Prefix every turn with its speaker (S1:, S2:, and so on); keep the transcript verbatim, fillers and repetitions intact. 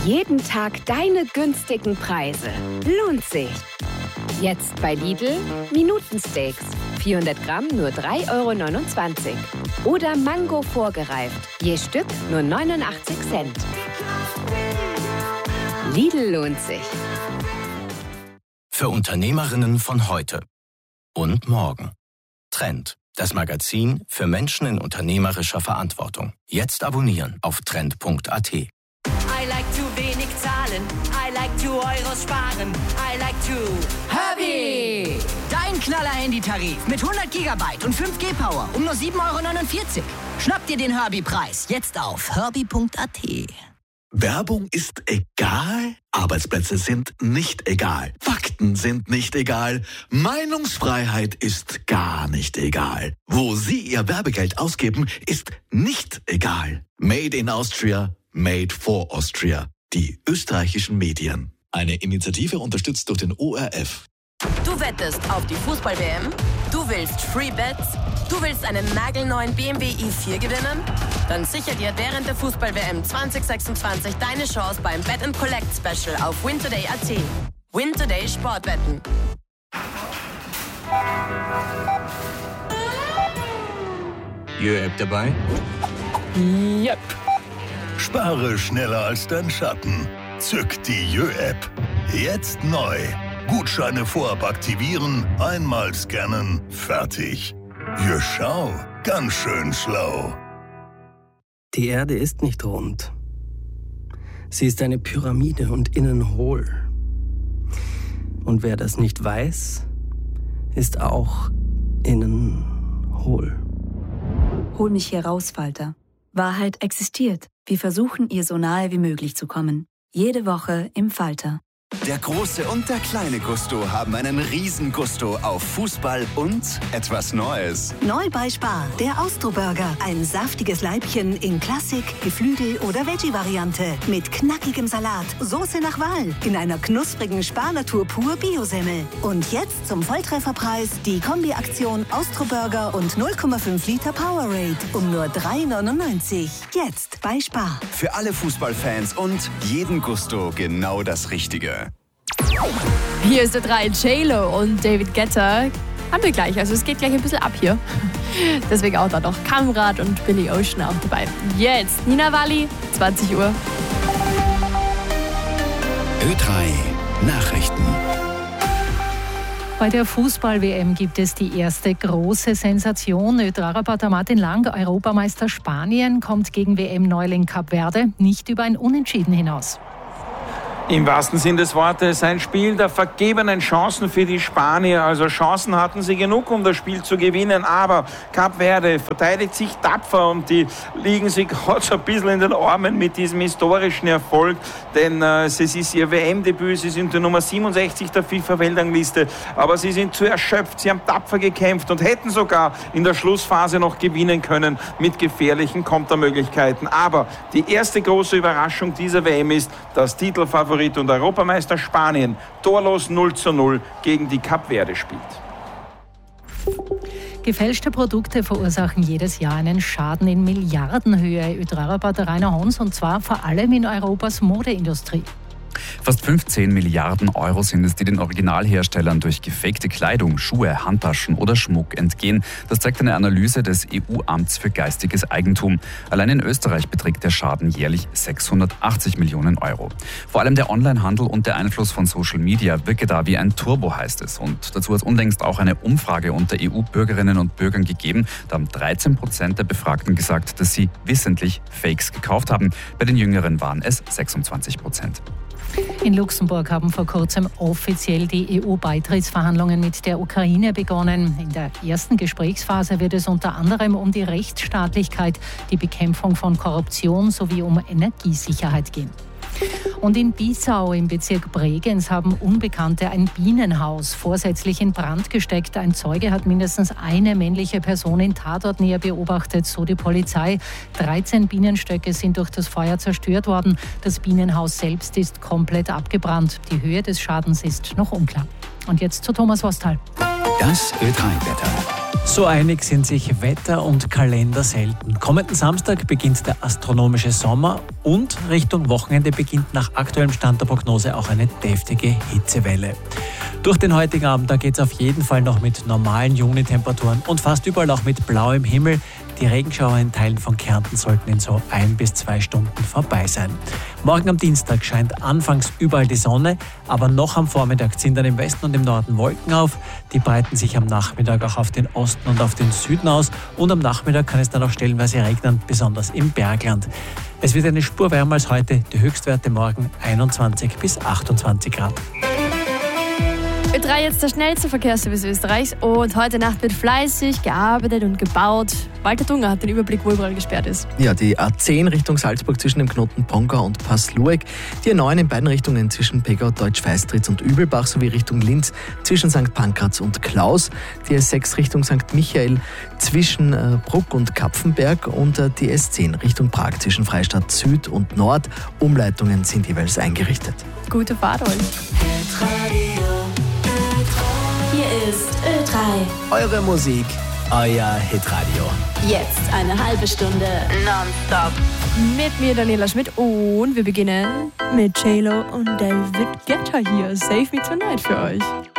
S1: Jeden Tag deine günstigen Preise. Lohnt sich. Jetzt bei Lidl Minutensteaks. vierhundert Gramm nur drei Euro neunundzwanzig. Oder Mango vorgereift. Je Stück nur neunundachtzig Cent. Lidl lohnt sich.
S2: Für Unternehmerinnen von heute und morgen. Trend, das Magazin für Menschen in unternehmerischer Verantwortung. Jetzt abonnieren auf trend punkt a t.
S3: I like to wenig zahlen. I like to Euros sparen. I like to
S4: Herbie! Dein Knaller-Handytarif mit hundert Gigabyte und fünf G Power um nur sieben Euro neunundvierzig. Schnapp dir den Herbie-Preis jetzt auf herbie punkt a t.
S5: Werbung ist egal, Arbeitsplätze sind nicht egal, Fakten sind nicht egal, Meinungsfreiheit ist gar nicht egal. Wo Sie Ihr Werbegeld ausgeben, ist nicht egal. Made in Austria, made for Austria. Die österreichischen Medien. Eine Initiative unterstützt durch den O R F.
S6: Du wettest auf die Fußball-W M? Du willst Free Bets? Du willst einen nagelneuen B M W i vier gewinnen? Dann sicher dir während der Fußball-W M zwanzig sechsundzwanzig deine Chance beim Bet and Collect Special auf wintoday punkt a t. Wintoday Sportwetten.
S7: Jö-App dabei?
S8: Yep.
S9: Spare schneller als dein Schatten. Zück die Jö-App. Jetzt neu. Gutscheine vorab aktivieren, einmal scannen, fertig. Jö, schau, ganz schön schlau.
S8: Die Erde ist nicht rund. Sie ist eine Pyramide und innen hohl. Und wer das nicht weiß, ist auch innen hohl.
S10: Hol mich hier raus, Falter. Wahrheit existiert. Wir versuchen, ihr so nahe wie möglich zu kommen. Jede Woche im Falter.
S11: Der große und der kleine Gusto haben einen Riesengusto auf Fußball und etwas Neues.
S12: Neu bei Spar, der Austro-Burger. Ein saftiges Leibchen in Klassik, Geflügel- oder Veggie-Variante. Mit knackigem Salat, Soße nach Wahl, in einer knusprigen Spar-Natur pur Bio-Semmel. Und jetzt zum Volltrefferpreis die Kombi-Aktion Austro-Burger und null Komma fünf Liter Powerade um nur drei neunundneunzig. Jetzt bei Spar.
S11: Für alle Fußballfans und jeden Gusto genau das Richtige.
S13: Hier ist der drei J-Lo und David Guetta. Haben wir gleich, also es geht gleich ein bisschen ab hier. Deswegen auch da noch Kamrat und Billy Ocean auch dabei. Jetzt Nina Walli, zwanzig Uhr.
S2: Ö drei Nachrichten.
S14: Bei der Fußball-W M gibt es die erste große Sensation. Ö drei Reporter Martin Lang, Europameister Spanien, kommt gegen W M-Neuling Kap Verde nicht über ein Unentschieden hinaus.
S15: Im wahrsten Sinn des Wortes ein Spiel der vergebenen Chancen für die Spanier. Also Chancen hatten sie genug, um das Spiel zu gewinnen. Aber Kap Verde verteidigt sich tapfer und die liegen sich gerade so ein bisschen in den Armen mit diesem historischen Erfolg. Denn äh, es ist ihr W M-Debüt, sie sind die Nummer siebenundsechzig der FIFA-Weltrangliste. Aber sie sind zu erschöpft, sie haben tapfer gekämpft und hätten sogar in der Schlussphase noch gewinnen können mit gefährlichen Kontermöglichkeiten. Aber die erste große Überraschung dieser W M ist, dass Titelfavorit und Europameister Spanien torlos null zu null gegen die Kap Verde spielt.
S14: Gefälschte Produkte verursachen jedes Jahr einen Schaden in Milliardenhöhe. Ö drei Reporter Rainer Hons, und zwar vor allem in Europas Modeindustrie.
S16: Fast fünfzehn Milliarden Euro sind es, die den Originalherstellern durch gefakte Kleidung, Schuhe, Handtaschen oder Schmuck entgehen. Das zeigt eine Analyse des E U-Amts für geistiges Eigentum. Allein in Österreich beträgt der Schaden jährlich sechshundertachtzig Millionen Euro. Vor allem der Onlinehandel und der Einfluss von Social Media wirke da wie ein Turbo, heißt es. Und dazu hat es unlängst auch eine Umfrage unter E U-Bürgerinnen und Bürgern gegeben. Da haben dreizehn Prozent der Befragten gesagt, dass sie wissentlich Fakes gekauft haben. Bei den Jüngeren waren es sechsundzwanzig Prozent.
S14: In Luxemburg haben vor kurzem offiziell die E U-Beitrittsverhandlungen mit der Ukraine begonnen. In der ersten Gesprächsphase wird es unter anderem um die Rechtsstaatlichkeit, die Bekämpfung von Korruption sowie um Energiesicherheit gehen. Und in Bissau im Bezirk Bregenz haben Unbekannte ein Bienenhaus vorsätzlich in Brand gesteckt. Ein Zeuge hat mindestens eine männliche Person in Tatortnähe beobachtet, so die Polizei. dreizehn Bienenstöcke sind durch das Feuer zerstört worden. Das Bienenhaus selbst ist komplett abgebrannt. Die Höhe des Schadens ist noch unklar. Und jetzt zu Thomas Wostal.
S2: Das Ö drei Wetter.
S17: So einig sind sich Wetter und Kalender selten. Kommenden Samstag beginnt der astronomische Sommer und Richtung Wochenende beginnt nach aktuellem Stand der Prognose auch eine deftige Hitzewelle. Durch den heutigen Abend, da geht es auf jeden Fall noch mit normalen Juni-Temperaturen und fast überall auch mit blauem Himmel. Die Regenschauer in Teilen von Kärnten sollten in so ein bis zwei Stunden vorbei sein. Morgen am Dienstag scheint anfangs überall die Sonne, aber noch am Vormittag ziehen dann im Westen und im Norden Wolken auf. Die breiten sich am Nachmittag auch auf den Osten und auf den Süden aus und am Nachmittag kann es dann auch stellenweise regnen, besonders im Bergland. Es wird eine Spur wärmer als heute, die Höchstwerte morgen einundzwanzig bis achtundzwanzig Grad.
S13: Ö drei jetzt der schnellste Verkehrsservice Österreichs und heute Nacht wird fleißig gearbeitet und gebaut. Walter Dunger hat den Überblick, wo überall gesperrt ist.
S18: Ja, die A zehn Richtung Salzburg zwischen dem Knoten Pongau und Passlueck, die A neun in beiden Richtungen zwischen Pegau, Deutsch-Feistritz und Übelbach sowie Richtung Linz zwischen Sankt Pankraz und Klaus, die S sechs Richtung Sankt Michael zwischen äh, Bruck und Kapfenberg und äh, die S zehn Richtung Prag zwischen Freistadt Süd und Nord. Umleitungen sind jeweils eingerichtet.
S13: Gute Fahrt euch.
S19: Hier ist Ö drei.
S20: Eure Musik, euer Hitradio.
S19: Jetzt eine halbe Stunde nonstop.
S13: Mit mir Daniela Schmidt und wir beginnen mit J-Lo und David Guetta hier. Save Me Tonight für euch.